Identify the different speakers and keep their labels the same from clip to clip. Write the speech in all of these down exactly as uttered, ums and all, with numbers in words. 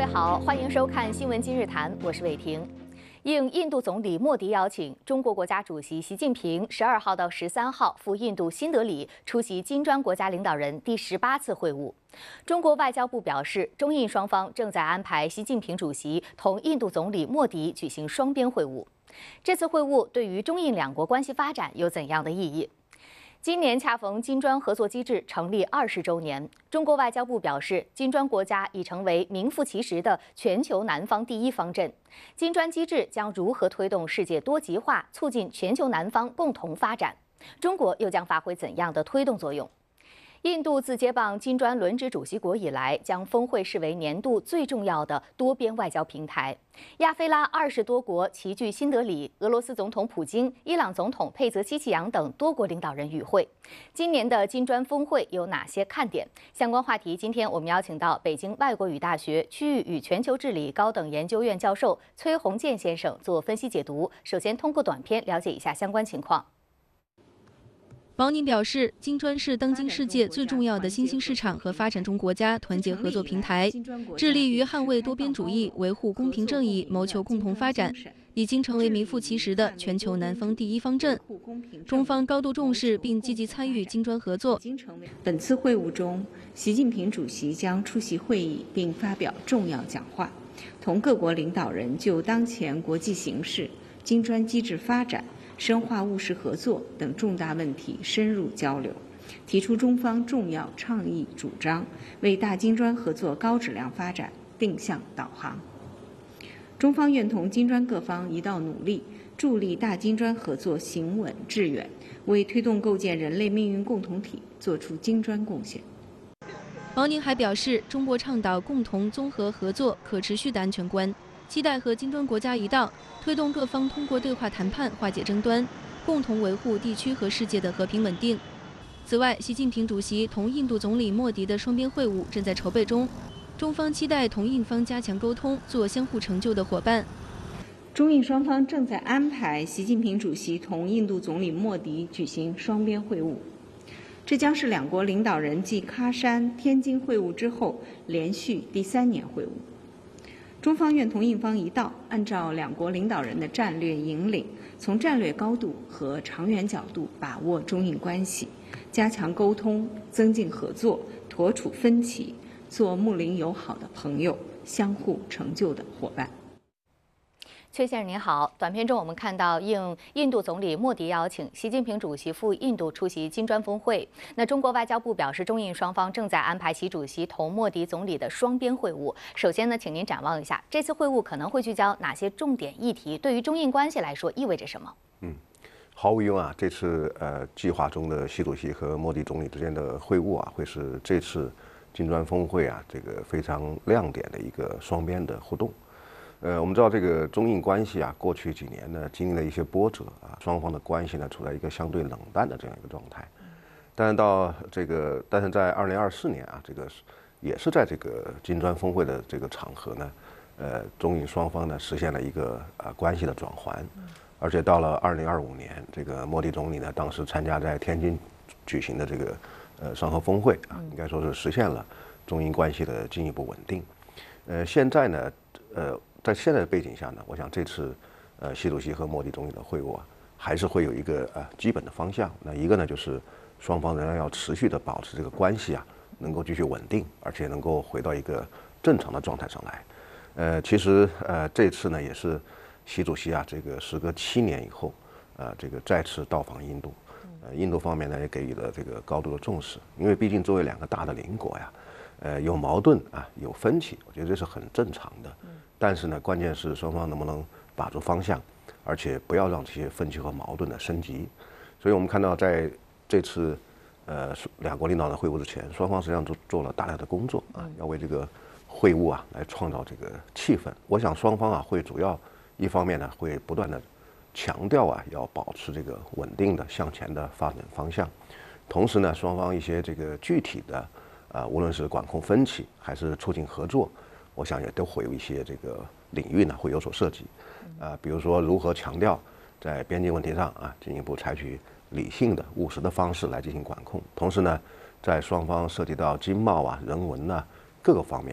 Speaker 1: 好，欢迎收看《新闻今日谈》，我是伟婷。应印度总理莫迪邀请，中国国家主席习近平十二号到十三号赴印度新德里出席金砖国家领导人第十八次会晤。中国外交部表示，中印双方正在安排习近平主席同印度总理莫迪举行双边会晤。这次会晤对于中印两国关系发展有怎样的意义？今年恰逢金砖合作机制成立二十周年，中国外交部表示，金砖国家已成为名副其实的全球南方第一方阵。金砖机制将如何推动世界多极化，促进全球南方共同发展？中国又将发挥怎样的推动作用？印度自接棒金砖轮值主席国以来，将峰会视为年度最重要的多边外交平台。亚非拉二十多国齐聚新德里，俄罗斯总统普京、伊朗总统佩泽基奇扬等多国领导人与会。今年的金砖峰会有哪些看点？相关话题，今天我们邀请到北京外国语大学区域与全球治理高等研究院教授崔洪建先生做分析解读。首先，通过短片了解一下相关情况。
Speaker 2: 毛宁表示，金砖是当今世界最重要的新兴市场和发展中国家团结合作平台，致力于捍卫多边主义、维护公平正义、谋求共同发展，已经成为名副其实的全球南方第一方阵。中方高度重视并积极参与金砖合作。
Speaker 3: 本次会晤中，习近平主席将出席会议并发表重要讲话，同各国领导人就当前国际形势、金砖机制发展、深化务实合作等重大问题深入交流，提出中方重要倡议主张，为大金砖合作高质量发展定向导航。中方愿同金砖各方一道努力，助力大金砖合作行稳致远，为推动构建人类命运共同体作出金砖贡献。
Speaker 2: 毛宁还表示，中国倡导共同综合合作可持续的安全观，期待和金砖国家一道，推动各方通过对话谈判化解争端，共同维护地区和世界的和平稳定。此外，习近平主席同印度总理莫迪的双边会晤正在筹备中，中方期待同印方加强沟通，做相互成就的伙伴。
Speaker 3: 中印双方正在安排习近平主席同印度总理莫迪举行双边会晤，这将是两国领导人继喀山、天津会晤之后连续第三年会晤。中方愿同印方一道，按照两国领导人的战略引领，从战略高度和长远角度把握中印关系，加强沟通，增进合作，妥处分歧，做睦邻友好的朋友，相互成就的伙伴。
Speaker 1: 崔先生您好，短片中我们看到，应印度总理莫迪邀请，习近平主席赴印度出席金砖峰会。那中国外交部表示，中印双方正在安排习主席同莫迪总理的双边会晤。首先呢，请您展望一下这次会晤可能会聚焦哪些重点议题，对于中印关系来说意味着什么？
Speaker 4: 嗯，毫无疑问啊，这次呃计划中的习主席和莫迪总理之间的会晤啊，会是这次金砖峰会啊这个非常亮点的一个双边的互动。呃，我们知道这个中印关系啊，过去几年呢经历了一些波折啊，双方的关系呢处在一个相对冷淡的这样一个状态。但是到这个，但是在二零二四年啊，这个也是在这个金砖峰会的这个场合呢，呃，中印双方呢实现了一个啊、呃、关系的转环，而且到了二零二五年，这个莫迪总理呢当时参加在天津举行的这个呃上合峰会啊，应该说是实现了中印关系的进一步稳定。呃，现在呢，呃。在现在的背景下呢，我想这次，呃，习主席和莫迪总理的会晤啊，还是会有一个呃基本的方向。那一个呢，就是双方仍然要持续的保持这个关系啊，能够继续稳定，而且能够回到一个正常的状态上来。呃，其实呃这次呢，也是习主席啊，这个时隔七年以后，呃，这个再次到访印度，呃，印度方面呢也给予了这个高度的重视，因为毕竟作为两个大的邻国呀，呃，有矛盾啊，有分歧，我觉得这是很正常的。但是呢，关键是双方能不能把住方向，而且不要让这些分歧和矛盾的升级。所以我们看到，在这次呃两国领导人会晤之前，双方实际上都做了大量的工作啊，要为这个会晤啊来创造这个气氛。我想双方啊会主要一方面呢会不断的强调啊要保持这个稳定的向前的发展方向，同时呢双方一些这个具体的啊无论是管控分歧还是促进合作，我想也都会有一些这个领域呢会有所涉及，啊，比如说如何强调在边境问题上啊进一步采取理性的务实的方式来进行管控，同时呢，在双方涉及到经贸啊、人文呐、各个方面，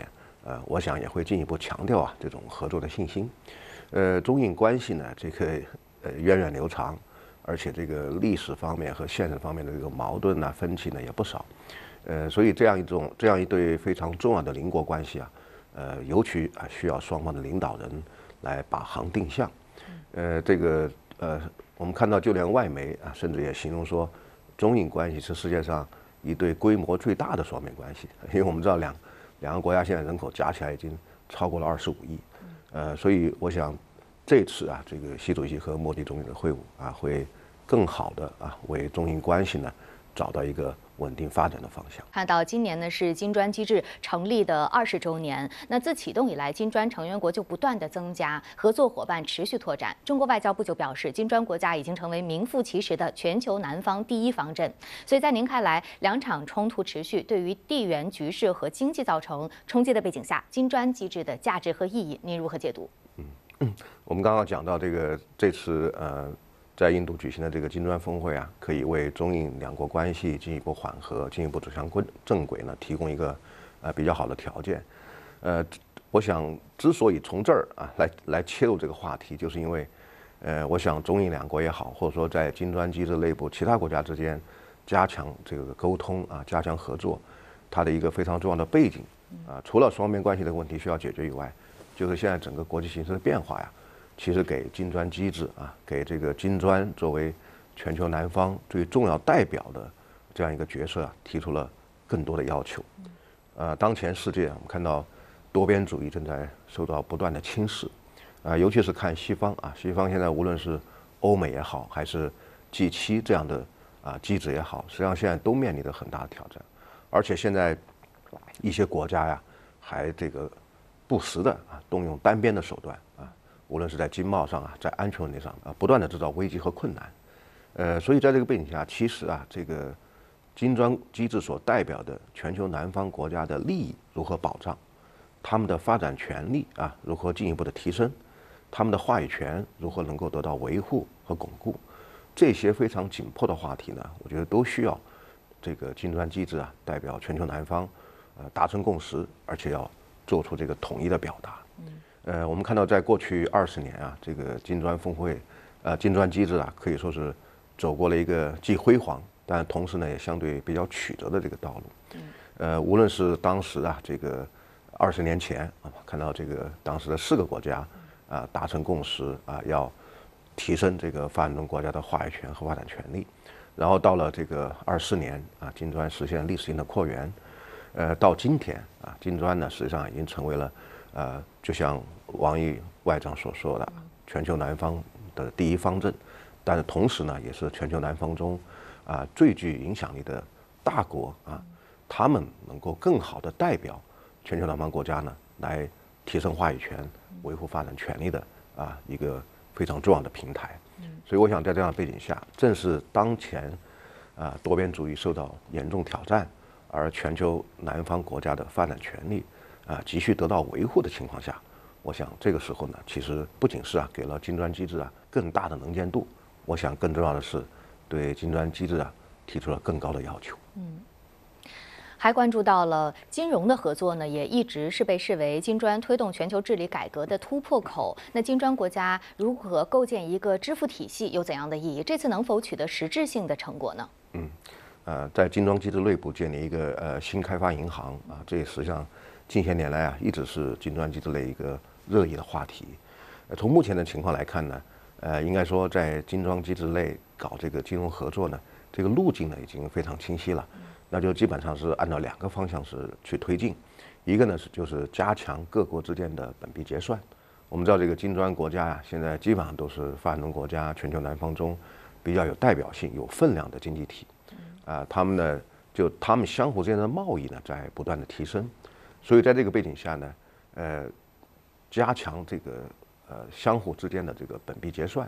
Speaker 4: 呃，我想也会进一步强调啊这种合作的信心。呃，中印关系呢，这个呃源远流长，而且这个历史方面和现实方面的这个矛盾啊、分歧呢也不少。呃，所以这样一种这样一对非常重要的邻国关系啊，呃，尤其啊需要双方的领导人来把行定向。呃，这个呃，我们看到就连外媒啊，甚至也形容说，中印关系是世界上一对规模最大的双边关系，因为我们知道两两个国家现在人口加起来已经超过了二十五亿。呃，所以我想这次啊，这个习主席和莫迪总理的会晤啊，会更好的啊为中印关系呢找到一个稳定发展的方向。
Speaker 1: 看到今年呢是金砖机制成立的二十周年，那自启动以来，金砖成员国就不断的增加，合作伙伴持续拓展。中国外交部就表示，金砖国家已经成为名副其实的全球南方第一方阵。所以在您看来，两场冲突持续对于地缘局势和经济造成冲击的背景下，金砖机制的价值和意义，您如何解读？
Speaker 4: 嗯嗯，我们刚刚讲到这个这次呃。在印度举行的这个金砖峰会啊，可以为中印两国关系进一步缓和、进一步走向正轨呢，提供一个呃比较好的条件。呃，我想之所以从这儿啊来来切入这个话题，就是因为，呃，我想中印两国也好，或者说在金砖机制内部其他国家之间加强这个沟通啊，加强合作，它的一个非常重要的背景啊，除了双边关系的问题需要解决以外，就是现在整个国际形势的变化呀。其实给金砖机制啊，给这个金砖作为全球南方最重要代表的这样一个角色啊，提出了更多的要求。呃，当前世界我们看到多边主义正在受到不断的侵蚀，啊，尤其是看西方啊，西方现在无论是欧美也好，还是 G 七这样的啊机制也好，实际上现在都面临着很大的挑战，而且现在一些国家呀，还这个不时的啊动用单边的手段啊。无论是在经贸上啊，在安全问题上啊，不断的制造危机和困难，呃，所以在这个背景下，其实啊，这个金砖机制所代表的全球南方国家的利益如何保障，他们的发展权利啊如何进一步的提升，他们的话语权如何能够得到维护和巩固，这些非常紧迫的话题呢，我觉得都需要这个金砖机制啊代表全球南方，呃，达成共识，而且要做出这个统一的表达。呃，我们看到，在过去二十年啊，这个金砖峰会，呃，金砖机制啊，可以说是走过了一个既辉煌，但同时呢，也相对比较曲折的这个道路。呃，无论是当时啊，这个二十年前啊，看到这个当时的四个国家啊达成共识啊，要提升这个发展中国家的话语权和发展权利，然后到了这个二四年啊，金砖实现历史性的扩员，呃，到今天啊，金砖呢，实际上已经成为了。呃，就像王毅外长所说的，全球南方的第一方阵，但是同时呢，也是全球南方中啊最具影响力的大国啊，他们能够更好的代表全球南方国家呢，来提升话语权、维护发展权利的啊一个非常重要的平台。所以，我想在这样的背景下，正是当前啊多边主义受到严重挑战，而全球南方国家的发展权利。啊，急需得到维护的情况下，我想这个时候呢，其实不仅是啊给了金砖机制啊更大的能见度，我想更重要的是对金砖机制啊提出了更高的要求。
Speaker 1: 嗯，还关注到了金融的合作呢，也一直是被视为金砖推动全球治理改革的突破口。那金砖国家如何构建一个支付体系，有怎样的意义？这次能否取得实质性的成果呢？
Speaker 4: 嗯，呃，在金砖机制内部建立一个呃新开发银行啊，这实际上。近些年来啊，一直是金砖机制内一个热议的话题。呃，从目前的情况来看呢，呃，应该说在金砖机制内搞这个金融合作呢，这个路径呢已经非常清晰了。那就基本上是按照两个方向是去推进，一个呢是就是加强各国之间的本币结算。我们知道这个金砖国家啊，现在基本上都是发展中国家、全球南方中比较有代表性、有分量的经济体。啊，他们呢就他们相互之间的贸易呢在不断的提升。所以在这个背景下呢，呃，加强这个呃相互之间的这个本币结算